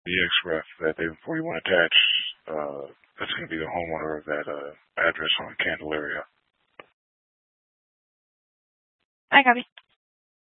the XREF that they 41 attached. That's going to be the homeowner of that address on Candelaria. I copy.